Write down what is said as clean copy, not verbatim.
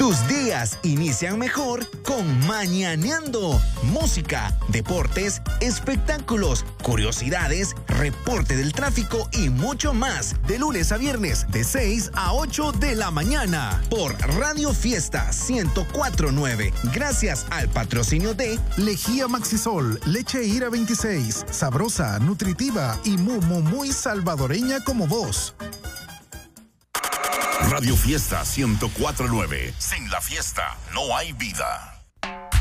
Tus días inician mejor con Mañaneando. Música, deportes, espectáculos, curiosidades, reporte del tráfico y mucho más. De lunes a viernes, de 6 a 8 de la mañana. Por Radio Fiesta 104.9. Gracias al patrocinio de Lejía Maxisol, leche Ira 26. Sabrosa, nutritiva y muy salvadoreña como vos. Radio Fiesta 104.9. Sin la fiesta no hay vida.